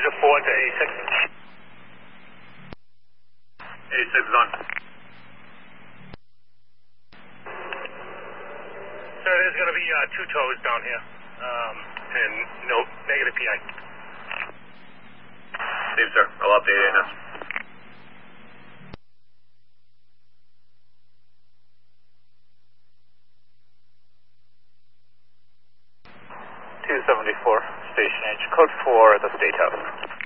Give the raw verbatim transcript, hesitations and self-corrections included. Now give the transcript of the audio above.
Roger, four to A six. A six is on. Sir, there's going to be uh, two tows down here, um, and no negative P I. Save, sir. I'll update A N S. two seventy-four, station H, code four at the State House.